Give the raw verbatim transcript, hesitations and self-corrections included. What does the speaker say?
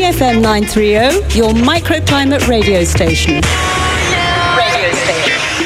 C F M nine thirty, your microclimate radio station. Radio station.